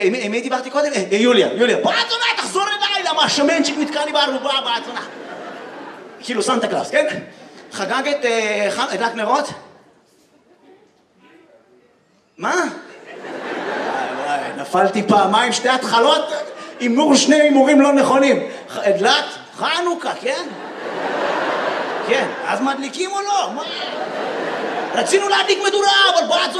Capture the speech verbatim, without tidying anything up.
עם מי דיברתי קודם? יוליה, יוליה, בוא אתונה, תחזור אליי, למה השמנצ'יק נתקע לי בארובה, בוא אתונה. כאילו סנטה קלאוס, כן? חגג את הדלק נרות? מה? וואי וואי, נפלתי פעמיים, שתי התחלות, הימור שני הימורים לא נכונים. הדלק, חנוכה, כן? כן, אז מדליקים או לא? רצינו להדליק מדורה, אבל בוא אתונה.